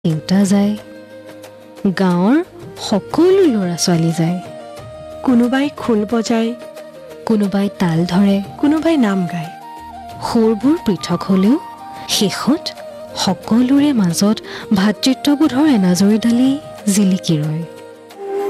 দেউতা যায়, গাঁৱৰ সকলো ল'ৰা ছোৱালী যায়। কোনোবাই খোল বজায়, কোনোবাই তাল ধৰে, কোনোবাই নাম গায়। সুৰবোৰ পৃথক হ'লেও শেষত সকলোৰে মাজত ভাতৃত্ববোধৰ এনাজৰীডালেই জিলিকি ৰয়।